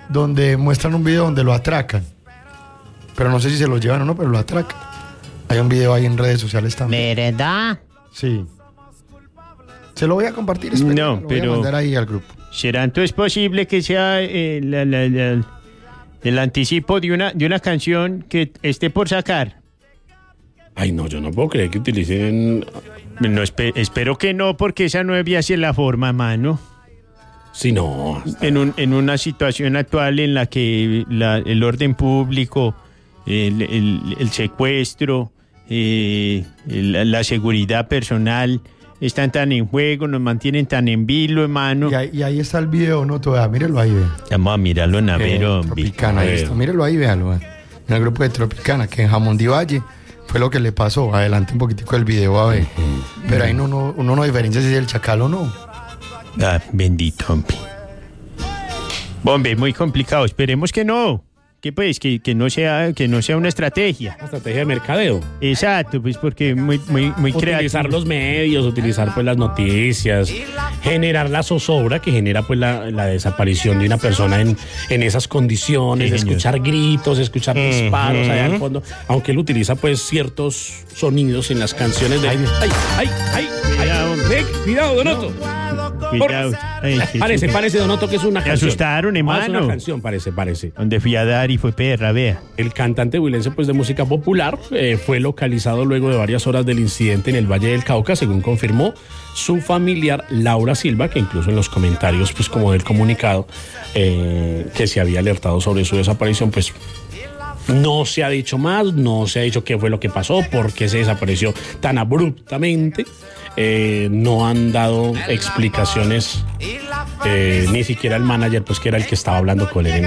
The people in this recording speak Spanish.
donde muestran un video donde lo atracan. Pero no sé si se lo llevan o no, pero lo atracan. Hay un video ahí en redes sociales también. ¿Verdad? Sí. Se lo voy a compartir, No, lo pero voy a mandar ahí al grupo. ¿Será entonces posible que sea el anticipo de una canción que esté por sacar? Ay, no, yo no puedo creer que utilicen... No, espero que no, porque esa no debía ser la forma, mano. Sí, no. En una situación actual en la que el orden público, el secuestro, la seguridad personal están tan en juego, nos mantienen tan en vilo, hermano. Y ahí está el video, ¿no? Todavía, míralo ahí, ve. Vamos a mirarlo en Avero, Tropicana, ahí está, míralo ahí, véalo, ve. En el grupo de Tropicana, que en Jamón de Valle fue lo que le pasó. Adelante un poquitico el video, a ver. Pero ahí uno no diferencia si es el Chacal o no. Ah, bendito, hombre. Hombre, muy complicado. Esperemos que no. Que pues, que no sea una estrategia. Una estrategia de mercadeo. Exacto, pues porque muy creativo. Utilizar los medios, utilizar pues las noticias, generar la zozobra que genera pues la desaparición de una persona en esas condiciones, Sí, escuchar gritos, escuchar disparos allá al fondo, aunque él utiliza pues ciertos sonidos en las canciones de... ¡Ay! Cuidado, Donoto. Cuidado. Ay, Parece, Donoto, que es una Me canción. asustaron, hermano. Es una canción, parece. Donde fui a dar y fue perra, vea. El cantante huilense pues de música popular fue localizado luego de varias horas del incidente en el Valle del Cauca, según confirmó su familiar Laura Silva, que incluso en los comentarios pues como del comunicado que se había alertado sobre su desaparición, pues no se ha dicho más, no se ha dicho qué fue lo que pasó, por qué se desapareció tan abruptamente. No han dado explicaciones, ni siquiera el manager, pues que era el que estaba hablando con él en